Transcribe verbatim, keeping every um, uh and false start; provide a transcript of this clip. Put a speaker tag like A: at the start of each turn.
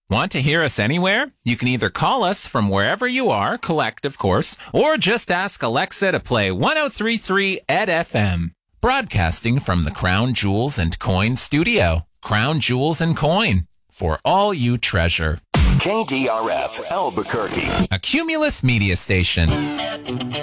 A: Want to hear us anywhere? You can either call us from wherever you are, collect, of course, or just ask Alexa to play one oh three point three Ed F M. Broadcasting from the Crown Jewels and Coin studio. Crown Jewels and Coin, for all you treasure.
B: K D R F Albuquerque,
A: a Cumulus media station.